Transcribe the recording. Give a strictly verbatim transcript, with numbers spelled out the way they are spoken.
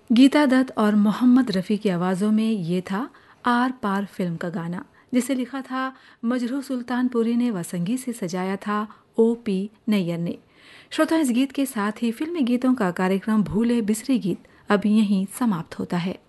गीता दत्त और मोहम्मद रफ़ी की आवाज़ों में ये था आर पार फिल्म का गाना, जिसे लिखा था मजरू सुल्तानपुरी ने व संगीत से सजाया था ओ पी नैयर ने। श्रोता, इस गीत के साथ ही फिल्मी गीतों का कार्यक्रम भूले बिसरे गीत अब यहीं समाप्त होता है।